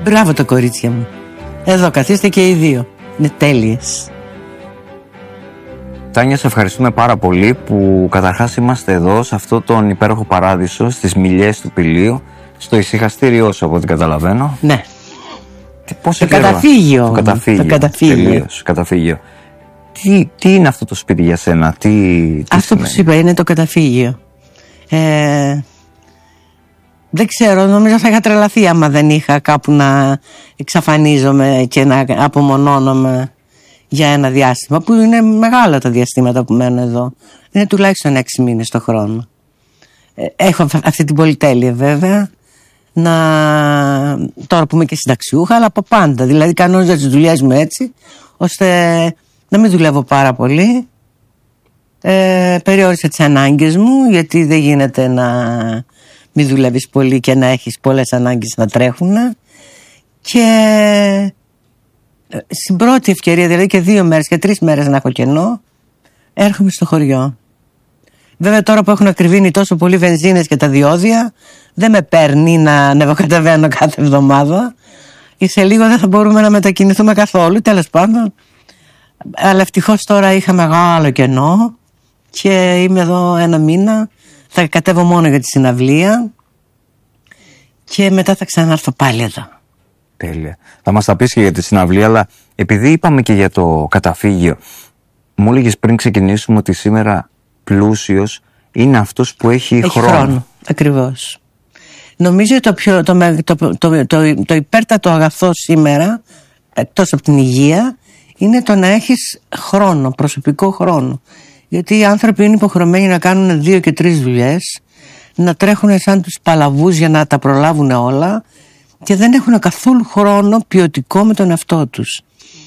Μπράβο τα κορίτσια μου. Εδώ καθίστε και οι δύο. Είναι τέλειες. Τάνια, σε ευχαριστούμε πάρα πολύ που καταρχάς είμαστε εδώ σε αυτό τον υπέροχο παράδεισο, στις μιλιές του Πηλίου, στο ησυχαστήριό σου, από ό,τι καταλαβαίνω. Ναι. Το καταφύγιο. Το καταφύγιο. Τι είναι αυτό το σπίτι για σένα, αυτό που σου είπα είναι το καταφύγιο. Δεν ξέρω, νομίζω θα είχα τρελαθεί άμα δεν είχα κάπου να εξαφανίζομαι και να απομονώνομαι για ένα διάστημα, που είναι μεγάλα τα διαστήματα που μένω εδώ. Είναι τουλάχιστον 6 μήνες το χρόνο. Έχω αυτή την πολυτέλεια βέβαια, τώρα που είμαι και συνταξιούχα, αλλά από πάντα. Δηλαδή κανόνιζα τις δουλειές μου έτσι, ώστε να μην δουλεύω πάρα πολύ. Περιόρισα τις ανάγκες μου, γιατί δεν γίνεται να μην δουλεύεις πολύ και να έχεις πολλές ανάγκες να τρέχουν. Και στην πρώτη ευκαιρία, δηλαδή και 2 μέρες και 3 μέρες να έχω κενό, έρχομαι στο χωριό. Βέβαια τώρα που έχουν ακριβήνει τόσο πολύ βενζίνες και τα διόδια, δεν με παίρνει να ανεβοκατεβαίνω κάθε εβδομάδα, και σε λίγο δεν θα μπορούμε να μετακινηθούμε καθόλου, τέλος πάντων. Αλλά ευτυχώς τώρα είχα μεγάλο κενό και είμαι εδώ 1 μήνα. Θα κατέβω μόνο για τη συναυλία και μετά θα ξανάρθω πάλι εδώ. Τέλεια. Θα μας τα πεις και για τη συναυλία, αλλά επειδή είπαμε και για το καταφύγιο, μου έλεγες πριν ξεκινήσουμε ότι σήμερα πλούσιος είναι αυτός που έχει χρόνο. Ακριβώς. Νομίζω το υπέρτατο αγαθό σήμερα, εκτός από την υγεία, είναι το να έχεις χρόνο, προσωπικό χρόνο. Γιατί οι άνθρωποι είναι υποχρεωμένοι να κάνουν 2 και 3 δουλειές, να τρέχουν σαν τους παλαβούς για να τα προλάβουν όλα, και δεν έχουν καθόλου χρόνο ποιοτικό με τον εαυτό τους.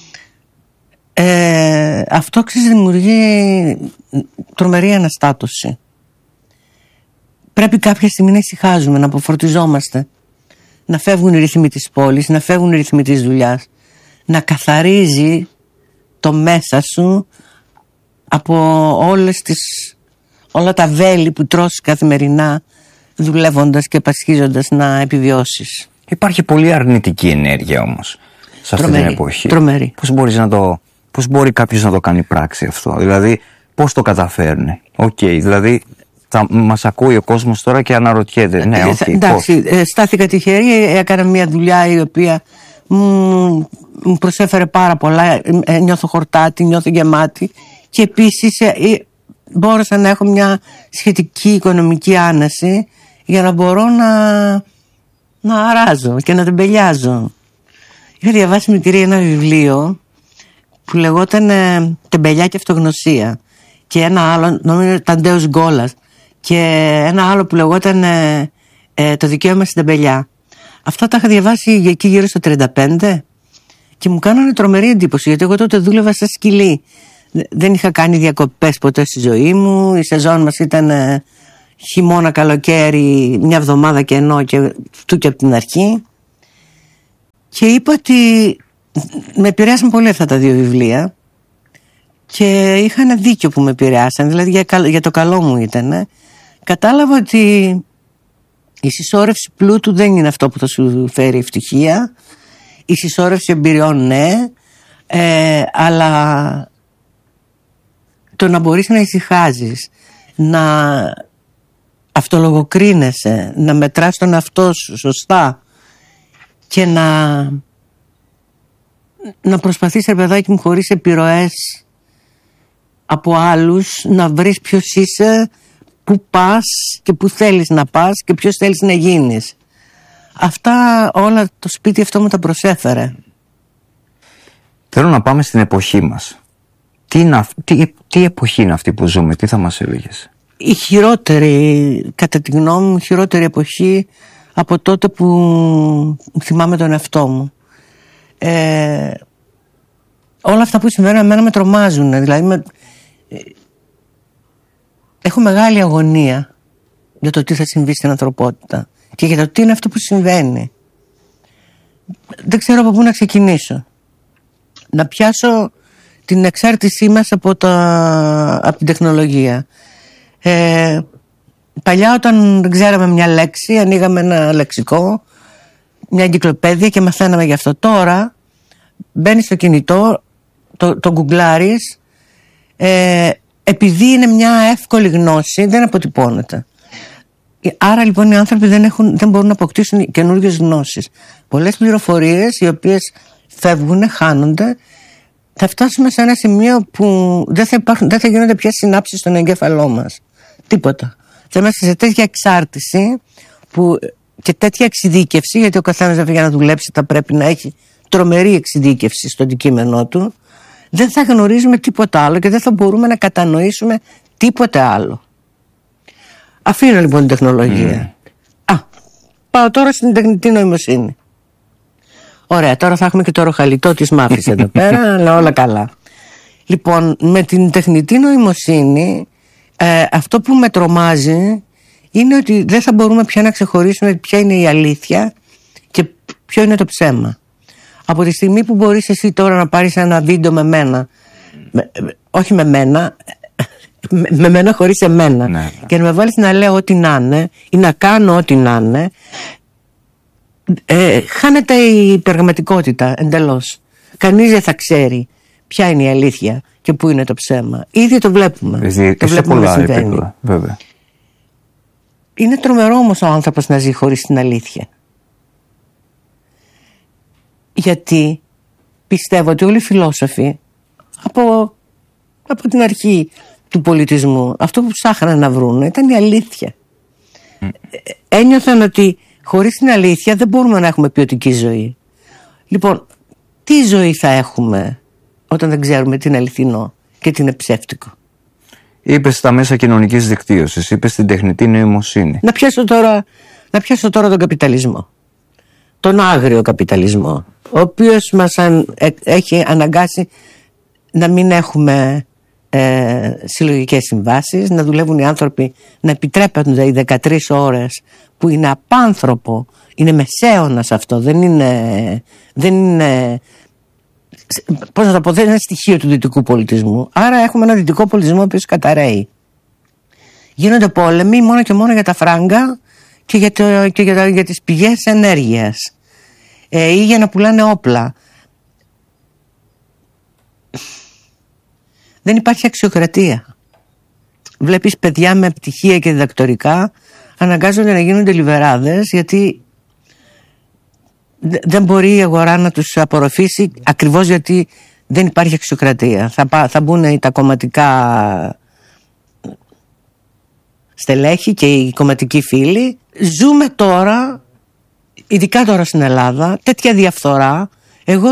Αυτό δημιουργεί τρομερή αναστάτωση. Πρέπει κάποια στιγμή να ησυχάζουμε, να αποφορτιζόμαστε, να φεύγουν οι ρυθμοί της πόλης, να φεύγουν οι ρυθμοί της δουλειάς, να καθαρίζει το μέσα σου από όλα τα βέλη που τρως καθημερινά, δουλεύοντας και πασχίζοντας να επιβιώσεις. Υπάρχει πολύ αρνητική ενέργεια όμως σε αυτή την εποχή. Τρομερή. Πώς μπορεί κάποιος να το κάνει πράξη αυτό? Δηλαδή πώς το καταφέρνει? Δηλαδή μας ακούει ο κόσμος τώρα και αναρωτιέται. Εντάξει, στάθηκα τυχερή, έκανα μια δουλειά η οποία μου προσέφερε πάρα πολλά. Νιώθω χορτάτη, νιώθω γεμάτη, και επίσης μπόρεσα να έχω μια σχετική οικονομική άνεση για να μπορώ να αράζω και να τεμπελιάζω. Είχα διαβάσει με κυρία ένα βιβλίο που λεγόταν «Τεμπελιά και αυτογνωσία», και ένα άλλο, νομίζω Ταντέος Γκόλας, και ένα άλλο που λεγόταν «Το δικαίωμα στην τεμπελιά». Αυτά τα είχα διαβάσει εκεί γύρω στο 35 και μου κάνανε τρομερή εντύπωση, γιατί εγώ τότε δούλευα σαν σκυλή. Δεν είχα κάνει διακοπές ποτέ στη ζωή μου. Η σεζόν μας ήταν χειμώνα, καλοκαίρι, 1 εβδομάδα κενό και αυτού και από την αρχή. Και είπα ότι με επηρεάσαν πολύ αυτά τα 2 βιβλία, και είχαν δίκιο που με επηρεάσαν, δηλαδή για το καλό μου ήταν. Κατάλαβα ότι η συσσόρευση πλούτου δεν είναι αυτό που θα σου φέρει ευτυχία. Η συσσόρευση εμπειριών ναι, αλλά το να μπορείς να ησυχάζεις, να αυτολογοκρίνεσαι, να μετράς τον εαυτό σου σωστά και να προσπαθείς, ρε παιδάκι μου, χωρίς επιρροές από άλλους, να βρεις ποιος είσαι, πού πας και πού θέλεις να πας και ποιος θέλεις να γίνεις. Αυτά όλα το σπίτι αυτό μου τα προσέφερε. Θέλω να πάμε στην εποχή μας. Τι εποχή είναι αυτή που ζούμε, τι θα μας έλεγες? Η χειρότερη, κατά τη γνώμη μου, χειρότερη εποχή από τότε που θυμάμαι τον εαυτό μου. Όλα αυτά που συμβαίνουν εμένα με τρομάζουν. Δηλαδή έχω μεγάλη αγωνία για το τι θα συμβεί στην ανθρωπότητα και για το τι είναι αυτό που συμβαίνει. Δεν ξέρω από πού να ξεκινήσω. Να πιάσω την εξάρτησή μας από την τεχνολογία. Παλιά, όταν δεν ξέραμε μια λέξη, ανοίγαμε ένα λεξικό μια εγκυκλοπαίδεια και μαθαίναμε γι' αυτό. Τώρα μπαίνεις στο κινητό, το γκουγκλάρεις, επειδή είναι μια εύκολη γνώση, δεν αποτυπώνεται. Άρα λοιπόν οι άνθρωποι δεν μπορούν να αποκτήσουν καινούργιες γνώσεις. Πολλές πληροφορίες οι οποίες φεύγουν, χάνονται. Θα φτάσουμε σε ένα σημείο που δεν θα γίνονται πια συνάψεις στον εγκέφαλό μας. Τίποτα. Θα είμαστε σε τέτοια εξάρτηση και τέτοια εξειδίκευση, γιατί ο καθένας για να δουλέψει θα πρέπει να έχει τρομερή εξειδίκευση στο αντικείμενό του. Δεν θα γνωρίζουμε τίποτα άλλο και δεν θα μπορούμε να κατανοήσουμε τίποτε άλλο. Αφήνω λοιπόν την τεχνολογία. Πάω τώρα στην τεχνητή νοημοσύνη. Ωραία, τώρα θα έχουμε και το ροχαλιτό της μάφης εδώ πέρα, αλλά όλα καλά. Λοιπόν, με την τεχνητή νοημοσύνη, αυτό που με τρομάζει είναι ότι δεν θα μπορούμε πια να ξεχωρίσουμε ποια είναι η αλήθεια και ποιο είναι το ψέμα. Από τη στιγμή που μπορείς εσύ τώρα να πάρεις ένα βίντεο με μένα, όχι με μένα, με μένα χωρίς εμένα, ναι, και να με βάλεις να λέω ό,τι να είναι ή να κάνω ό,τι να είναι, χάνεται η πραγματικότητα εντελώς. Κανείς δεν θα ξέρει ποια είναι η αλήθεια και πού είναι το ψέμα. Ήδη το βλέπουμε. Το βλέπουμε να συμβαίνει. Βέβαια. Είναι τρομερό όμως ο άνθρωπος να ζει χωρίς την αλήθεια. Γιατί πιστεύω ότι όλοι οι φιλόσοφοι από την αρχή του πολιτισμού αυτό που ψάχναν να βρουν ήταν η αλήθεια. Ένιωθαν ότι χωρίς την αλήθεια δεν μπορούμε να έχουμε ποιοτική ζωή. Λοιπόν, τι ζωή θα έχουμε όταν δεν ξέρουμε τι είναι αληθινό και τι είναι ψεύτικο? Είπες στα μέσα κοινωνικής δικτύωσης, είπες την τεχνητή νοημοσύνη. Να πιάσω τώρα τον καπιταλισμό. Τον άγριο καπιταλισμό, ο οποίος μας έχει αναγκάσει να μην έχουμε συλλογικές συμβάσεις, να δουλεύουν οι άνθρωποι, να επιτρέπονται οι 13 ώρες, που είναι απάνθρωπο, είναι μεσαίωνας αυτό, δεν είναι πώς να το πω, δεν είναι στοιχείο του δυτικού πολιτισμού. Άρα έχουμε ένα δυτικό πολιτισμό ο οποίος καταραίει. Γίνονται πόλεμοι μόνο και μόνο για τα φράγκα και για τις πηγές ενέργειας, ή για να πουλάνε όπλα. Δεν υπάρχει αξιοκρατία. Βλέπεις παιδιά με πτυχία και διδακτορικά αναγκάζονται να γίνονται λιβεράδες, γιατί δεν μπορεί η αγορά να τους απορροφήσει, ακριβώς γιατί δεν υπάρχει αξιοκρατία. Θα μπουν τα κομματικά στελέχη και οι κομματικοί φίλοι. Ζούμε τώρα, ειδικά τώρα στην Ελλάδα, τέτοια διαφθορά. Εγώ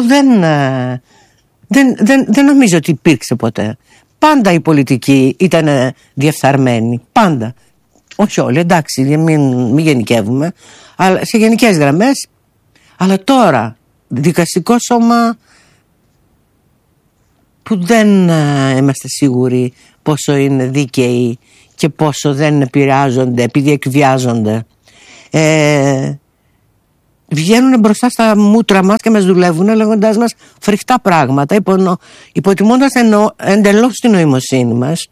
δεν νομίζω ότι υπήρξε ποτέ. Πάντα οι πολιτικοί ήταν διεφθαρμένοι. Πάντα. Όχι όλοι, εντάξει, μην γενικεύουμε. Αλλά σε γενικές γραμμές. Αλλά τώρα, δικαστικό σώμα που δεν είμαστε σίγουροι πόσο είναι δίκαιοι και πόσο δεν επηρεάζονται επειδή εκβιάζονται. Βγαίνουν μπροστά στα μούτρα μας και μας δουλεύουν λέγοντάς μας φρικτά πράγματα, υποτιμώντας εντελώς την νοημοσύνη μας.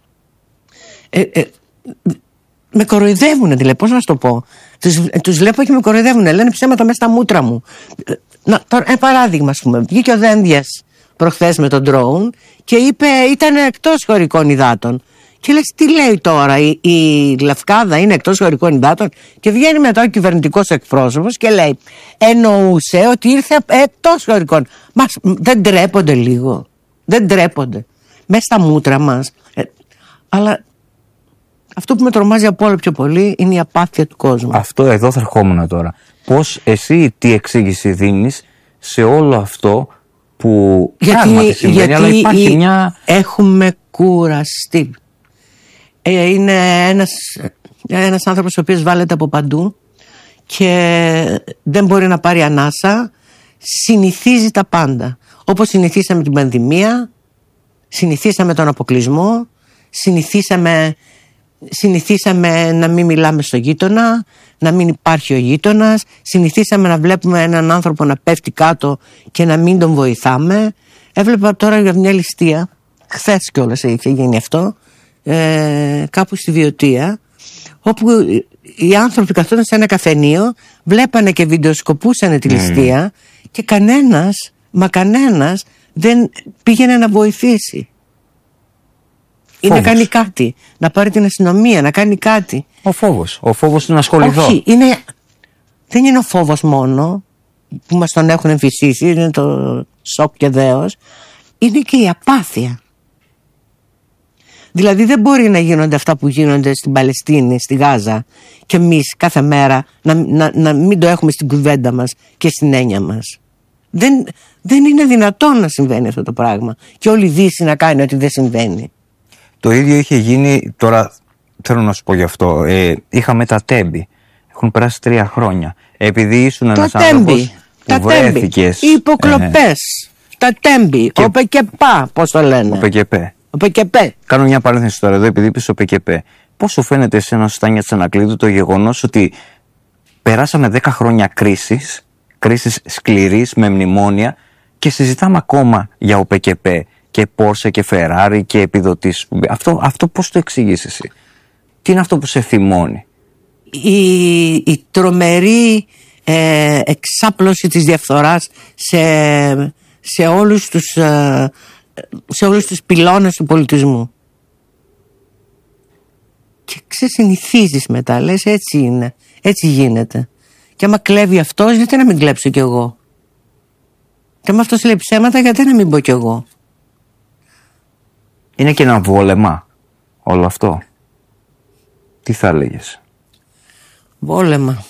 Με κοροϊδεύουν, δηλαδή, πώς να σου το πω. Τους βλέπω και με κοροϊδεύουν, λένε ψέματα μέσα στα μούτρα μου. Τώρα, παράδειγμα, ας πούμε, βγήκε ο Δένδιας προχθές με τον drone και είπε ήταν εκτός χωρικών υδάτων. Και λες, τι λέει τώρα, η Λευκάδα είναι εκτός χωρικών υδάτων? Και βγαίνει μετά ο κυβερνητικός εκπρόσωπος και λέει, εννοούσε ότι ήρθε εκτός χωρικών. Μας δεν ντρέπονται λίγο? Δεν ντρέπονται μέσα στα μούτρα μας? Αλλά αυτό που με τρομάζει από όλο πιο πολύ είναι η απάθεια του κόσμου. Αυτό εδώ θα ερχόμουν τώρα. Πώς εσύ τι εξήγηση δίνεις σε όλο αυτό που πράγματι συμβαίνει, αλλά υπάρχει μια... Έχουμε κουραστεί. Είναι ένας άνθρωπος ο οποίος βάλεται από παντού και δεν μπορεί να πάρει ανάσα. Συνηθίζει τα πάντα. Όπως συνηθίσαμε την πανδημία, συνηθίσαμε τον αποκλεισμό, συνηθίσαμε να μην μιλάμε στο γείτονα, να μην υπάρχει ο γείτονας, συνηθίσαμε να βλέπουμε έναν άνθρωπο να πέφτει κάτω και να μην τον βοηθάμε. Έβλεπα τώρα για μια ληστεία, χθες κιόλας είχε γίνει αυτό, κάπου στη Βιωτία, όπου οι άνθρωποι καθόταν σε ένα καφενείο, βλέπανε και βιντεοσκοπούσανε τη ληστεία και κανένας δεν πήγαινε να βοηθήσει ή να κάνει κάτι, να πάρει την αστυνομία, να κάνει κάτι. Ο φόβος του να ασχοληθώ. Όχι, δεν είναι ο φόβος μόνο που μας τον έχουν εμφυσίσει, είναι το σοκ και δέος, είναι και η απάθεια. Δηλαδή δεν μπορεί να γίνονται αυτά που γίνονται στην Παλαιστίνη, στη Γάζα, και εμείς κάθε μέρα να μην το έχουμε στην κουβέντα μας και στην έννοια μας. Δεν είναι δυνατόν να συμβαίνει αυτό το πράγμα και όλη η Δύση να κάνει ότι δεν συμβαίνει. Το ίδιο είχε γίνει, τώρα θέλω να σου πω γι' αυτό, είχαμε τα Τέμπη, έχουν περάσει 3 χρόνια, επειδή ήσουν ένας άνθρωπος που βρέθηκες. Οι υποκλοπές, τα Τέμπη, ο ΠΚΠ, πώς το λένε. Ο ΠΚΠ. Κάνω μια παρένθεση τώρα εδώ, επειδή είπες ο ΠΚΠ. Πώς σου φαίνεται εσένα, Στάνια Τσανακλείδου, το γεγονός ότι περάσαμε 10 χρόνια κρίσης σκληρής με μνημόνια και συζητάμε ακόμα για ο ΠΚΠ και Πόρσε και Φεράρι και επιδοτήσεις. Αυτό πώς το εξηγείς εσύ? Τι είναι αυτό που σε θυμώνει? Η τρομερή εξάπλωση της διαφθοράς σε όλους τους πυλώνες του πολιτισμού. Και ξεσυνηθίζεις μετά, λες έτσι είναι, έτσι γίνεται. Και άμα κλέβει αυτός, γιατί να μην κλέψω κι εγώ? Και άμα αυτός λέει ψέματα, γιατί να μην πω κι εγώ? Είναι και ένα βόλεμα όλο αυτό. Τι θα έλεγες? Βόλεμα.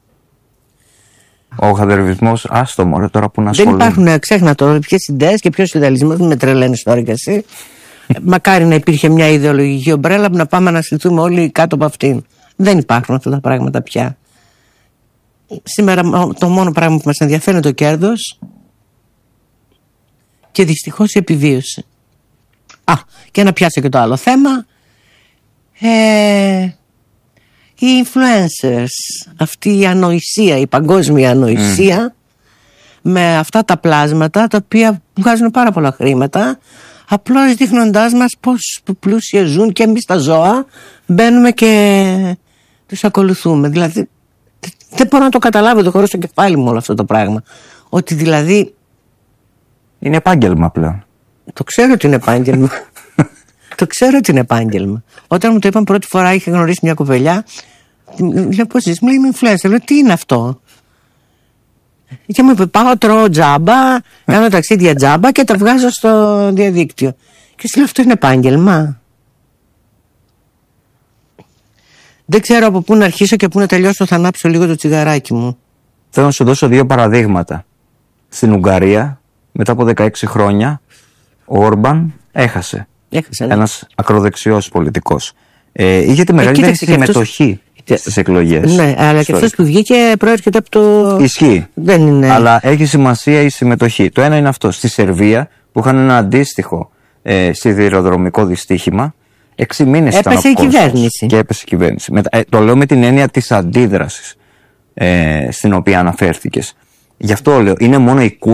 Ο χαδερβισμός, άστο μωρέ τώρα που να ασχολούμαι. Δεν υπάρχουν, ξέχνα τώρα, ποιες ιδέες και ποιος ιδεαλισμός, μην με τρελαίνεις τώρα κι εσύ. Μακάρι να υπήρχε μια ιδεολογική ομπρέλα που να πάμε να στηθούμε όλοι κάτω από αυτήν. Δεν υπάρχουν αυτά τα πράγματα πια. Σήμερα το μόνο πράγμα που μας ενδιαφέρει είναι το κέρδος και δυστυχώς η επιβίωση. Και να πιάσω και το άλλο θέμα. Οι influencers, αυτή η ανοησία, η παγκόσμια ανοησία, με αυτά τα πλάσματα τα οποία βγάζουν πάρα πολλά χρήματα, απλώς δείχνοντάς μας πως πλούσια ζουν και εμείς τα ζώα μπαίνουμε και τους ακολουθούμε. Δηλαδή δεν μπορώ να το καταλάβω, το χωρώ στο κεφάλι μου όλο αυτό το πράγμα, ότι δηλαδή είναι επάγγελμα πλέον. Το ξέρω ότι είναι επάγγελμα. Το ξέρω ότι είναι επάγγελμα. Όταν μου το είπαν πρώτη φορά, είχα γνωρίσει μια κοπελιά. Λέω πώς ζεις? Μου λέει είμαι influencer. Λέω τι είναι αυτό? Και μου είπε πάω, τρώω τζάμπα, κάνω ταξίδια τζάμπα και τα βγάζω στο διαδίκτυο. Και σου λέω αυτό είναι επάγγελμα? Δεν ξέρω από πού να αρχίσω και πού να τελειώσω. Θα ανάψω λίγο το τσιγαράκι μου. Θέλω να σου δώσω 2 παραδείγματα. Στην Ουγγαρία, μετά από 16 χρόνια, ο Όρμπαν έχασε. Ένας ακροδεξιός πολιτικός. Είχε τη μεγαλύτερη συμμετοχή στις εκλογές. Ναι, αλλά και αυτός που βγήκε προέρχεται από το... Ισχύει. Δεν είναι... Αλλά έχει σημασία η συμμετοχή. Το ένα είναι αυτό. Στη Σερβία, που είχαν ένα αντίστοιχο σιδηροδρομικό δυστύχημα, 6 μήνες ήταν ο κόσμος. Και έπεσε η κυβέρνηση. Το λέω με την έννοια της αντίδρασης στην οποία αναφέρθηκες. Γι' αυτό λέω, είναι μόνο η